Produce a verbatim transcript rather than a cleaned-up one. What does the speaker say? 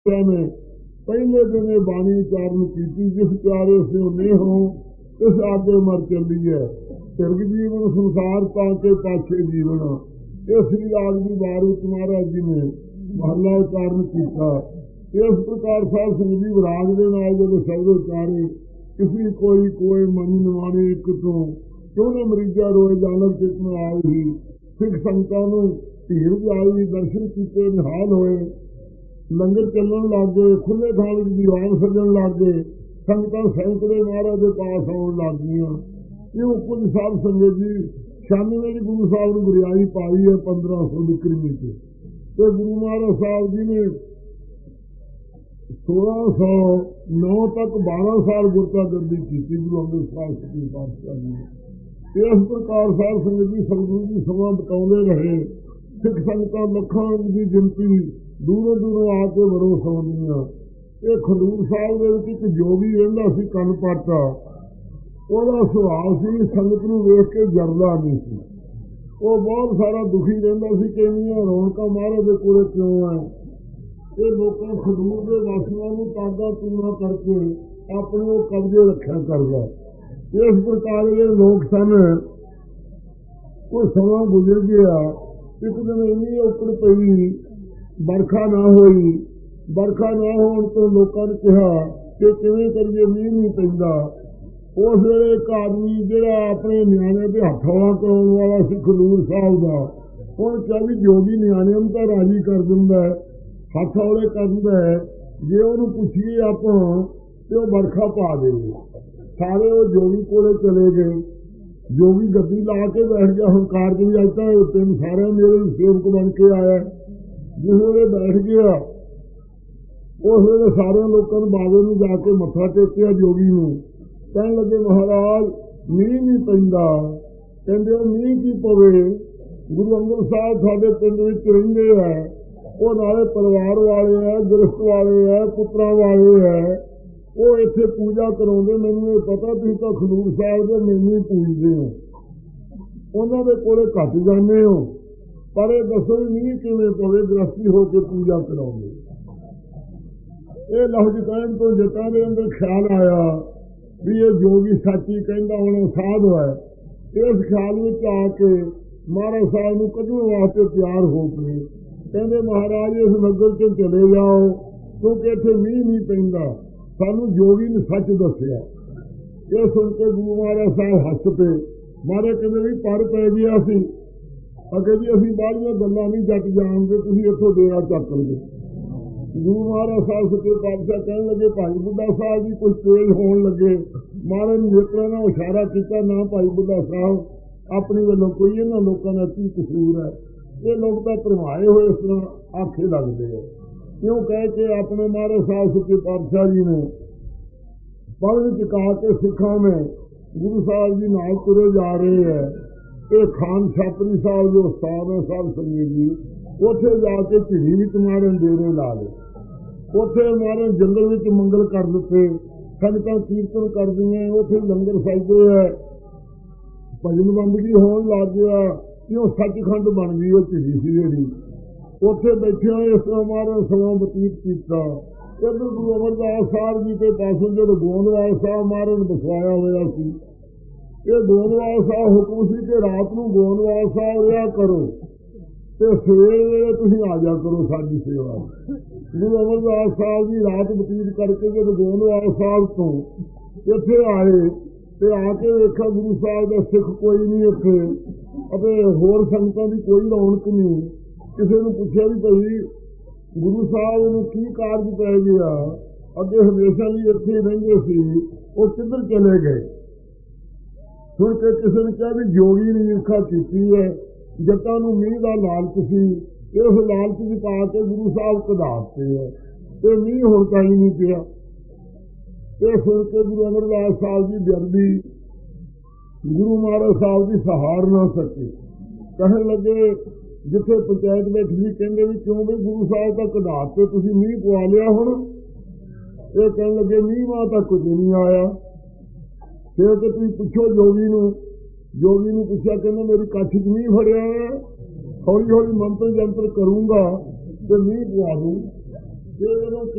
ने पहले दिन ये बाणी उच्चारण की, जिस प्यारे से ने हो इस आगे मर चली है। तिरग जीवन संसार पाके पाछे जीवन, ये श्री राग की बार महाराज जी ने महला उच्चारण किया। इस प्रकार साध संगत जी राग के नाल जो शब्द उच्चारे, किसी कोई कोई मन नवाने एक तो क्यों न मरीजा रोए जानव चित में आए ही। सिख संगतां नूं भीड़ आई, दर्शन किए, निहाल होए, लंगर चलन लग गए, खुले थां विच दीवान सजन लग गए, संगतां सैकड़े महाराज के पास आउण लग गईयां। इहो कुछ साध संगत जी छानवे जी गुरु साहब ने गुरियाई पाई है पंद्रह सौ विक्रमी च। तो गुरु महाराज साहब जी ने सोलह सौ नौ तक बारह साल गुरता गद्दी की गुरु अमृतपाल सच्चे पातशाह जी ने। इस प्रकार साध संगत जी सतगुरु जी समा बताते रहे। सिख संगतां लखां की गिनती दूरों दूरों आके वरों सौंदियां। ये खडूर साहब के एक जोगी रहिंदा सी कनपाटा, ਉਹਦਾ ਸੁਭਾਅ ਸੀ ਸੰਗਤ ਨੂੰ ਵੇਖ ਕੇ ਜਰਦਾ ਨਹੀਂ ਸੀ। ਉਹ ਬਹੁਤ ਸਾਰਾ ਦੁਖੀ ਰਹਿੰਦਾ ਸੀ ਕਿ ਇੰਨੀਆਂ ਰੌਣਕਾਂ ਮਹਾਰਾਜ ਦੇ ਕੋਲੇ ਕਿਉਂ ਹੈ। ਇਹ ਲੋਕਾਂ ਖਡੂਰ ਦੇ ਵਾਸੀਆਂ ਨੂੰ ਤਾਗਾ ਤੂਣਾ ਕਰਕੇ ਆਪਣੇ ਉਹ ਕਬਜ਼ੇ ਰੱਖਿਆ ਕਰਦਾ। ਇਸ ਪ੍ਰਕਾਰ ਦੇ ਲੋਕ ਸਨ। ਕੋਈ ਸਮਾਂ ਗੁਜ਼ਰ ਗਿਆ, ਇੱਕ ਦਿਨ ਇੰਨੀ ਔਕੜ ਪਈ, ਵਰਖਾ ਨਾ ਹੋਈ। ਵਰਖਾ ਨਾ ਹੋਣ ਤੋਂ ਲੋਕਾਂ ਨੇ ਕਿਹਾ ਕਿ ਕਿਵੇਂ ਕਰੀਏ, ਮੀਂਹ ਨਹੀਂ ਪੈਂਦਾ। उस वेले एक आदमी जिहड़ा अपने नियाणे के हथ हौला कराने वाला सी खडूर साहब का, हुण क्या भी जोगी नियाणे नूं तां राजी कर दिंदा है, हथ हौले कर दिंदा है। जे उहनूं पुछीए आपां ते ओह बरखा पा देवे। सारे वो जोगी कोले चले गए। जोगी गद्दी ला के बैठ गया हंकार दी, अज तां तीन सारे मेरे सेवक बन के आया। जिस वेले बैठ गया उस वेले सारे लोगों ने बाबे नूं जाके मत्था टेकिया जोगी नूं। कहन लगे महाराज मीह नहीं पैंदा। कहते मीह की पवे, गुरु अंगद साहब साडे पिंड विच रहिंदे है, वो नाले परिवार वाले है, गृहस्थ वाले है, पुत्रा वाले है, वो इत्थे पूजा कराउंदे। मैनूं ये पता तुसीं तां खडूर साहब दे मैनूं ही पूजदे हो, उन्हां दे कोले घट जांदे हो, पर ये दसो मीह किवें पवे गृहस्थी हो के पूजा कराउंदे। ये लफ्ज कहण तो जटां दे अंदर ख्याल आया भी ये जोगी सच्ची कहता होना साध है। इस ख्याल में आके महाराज साहब नूं कढण वास्ते तैयार हो गए। कहते महाराज इस नगर से चले जाओ क्योंकि इत्थे मीह नहीं पैंदा, सानू जोगी ने सच दसिया। ये सुन के गुरु महाराज साहब हस पे। महाराज कहते भी पर पै गया सी, अगे जी असीं बाहरियां गल्लां नहीं जट जाणदे, तुसीं इत्थों डेरा चक लगे। गुरु महाराज साहब सच्चे पातशाह कहने लगे भाई बुढ़ा साहब जी कुछ तेज होने लगे। महाराज नेत्रा ने इशारा किया, ना भाई बुढ़ा साहब अपने वालों कोई इन्होंने लोगों का की कसूर है, ये लोग तो भरमाए हुए इस तरह आखे लगते हैं। क्यों कह के अपने महाराज साहब सच्चे पातशाह जी ने पढ़ चुका के सिखा में गुरु साहब जी नाल तुरे जा रहे हैं। ये खान छापरी साहब जो उस्ताद है साहब संगत जी, उथे जाके झिड़ी विच मारे डेरे ला ले। उथे मारे जंगल विच मंगल कर दिते, संगतां कीर्तन कर दियां, उथे लंगर सजदे है, भजन बंदगी होण लग गया। क्यों सचखंड बन गई वो झिड़ी सी जेहड़ी। उथे बैठे इस तरह मारे समा बतीत किया। इधर गुरु अमरदास साहब जी के पासों जो गोंदवाल साहब मारे बसवाया होया सी। ये गोंदवाल साहब हुक्म सी कि रात नूं गोंदवाल साहब रिहा करो ते सवेरे वेले तुसीं आ जा करो साडी सेवा। गुरु अमरदास साहब जी रात बतीत करके जब गोंदवाल साहब तो इत्थे आए ते आके वेखा गुरु साहब दा सिख कोई नहीं इत्थे, अते होर संगतां दी कोई रौनक नहीं। किसी ने पुछया भी भाई गुरु साहब नूं की कारज पै गया, अगे हमेशा लिए इत्थे रहिंदे सी, वो किधर चले गए। सुन के किसी ने कहा भी जोगी ने ईर्खा कीती है, जटां नूं मीह दा लालच सी, इस लालच च पा के गुरु साहब कढ़ाते है ते मीह हुण कहीं नहीं पिया। ये सुन के गुरु अमरदास साहब जी व्यर्दी गुरु महाराज साहब जी सहार ना सके। कहन लगे जिथे पंचायत बैठी सी, कहंदे भी क्यों भी गुरु साहब तां कढ़ाते, तुसीं मीह पवा लिया हुण। ये कहन लगे मीह मां तां कुछ नहीं आया। फिर कि तुसीं पुछो जोगी नूं। जोगी ने पूछा, कहना मेरी कच्छ च मीह फड़िया है, हौली हौली मंत्र जंत्र करूंगा तो मीह पवा दूं।